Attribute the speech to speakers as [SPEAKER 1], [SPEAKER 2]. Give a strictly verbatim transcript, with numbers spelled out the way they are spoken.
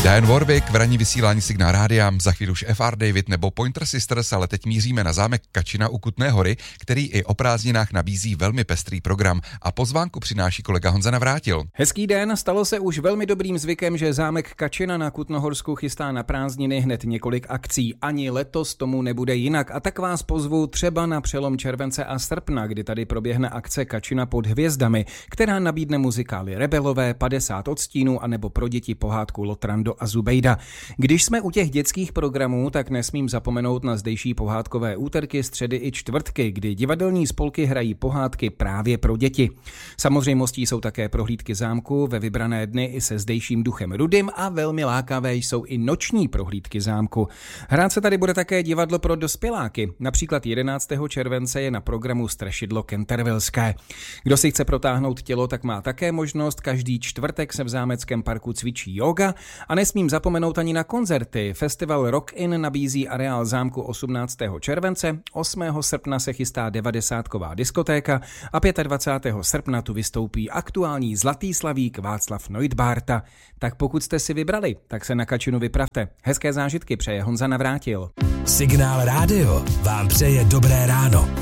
[SPEAKER 1] Diane Warwick v ranní vysílání Signál rádia, za chvíli už F R David nebo Pointer Sisters, ale teď míříme na zámek Kačina u Kutné Hory, který i o prázdninách nabízí velmi pestrý program a pozvánku přináší kolega Honza Navrátil.
[SPEAKER 2] Hezký den, stalo se už velmi dobrým zvykem, že zámek Kačina na Kutnohorsku chystá na prázdniny hned několik akcí. Ani letos tomu nebude jinak a tak vás pozvu třeba na přelom července a srpna, kdy tady proběhne akce Kačina pod hvězdami, která nabídne muzikály Rebelové, padesát odstínů a nebo pro děti pohádku Lotrando a Zubejda. Když jsme u těch dětských programů, tak nesmím zapomenout na zdejší pohádkové úterky, středy i čtvrtky, kdy divadelní spolky hrají pohádky právě pro děti. Samozřejmostí jsou také prohlídky zámku ve vybrané dny i se zdejším duchem Rudym a velmi lákavé jsou i noční prohlídky zámku. Hrát se tady bude také divadlo pro dospěláky. Například jedenáctého července je na programu Strašidlo Kentervilské. Kdo si chce protáhnout tělo, tak má také možnost. Každý čtvrtek se v zámeckém parku cvičí yoga a nesmím zapomenout ani na koncerty. Festival Rock In nabízí areál zámku osmnáctého července, osmého srpna se chystá devadesátková diskotéka a dvacátého pátého srpna tu vystoupí aktuální zlatý slavík Václav Neudbárta. Tak pokud jste si vybrali, tak se na Kačinu vypravte. Hezké zážitky přeje Honza Navrátil.
[SPEAKER 3] Signál rádio vám přeje dobré ráno.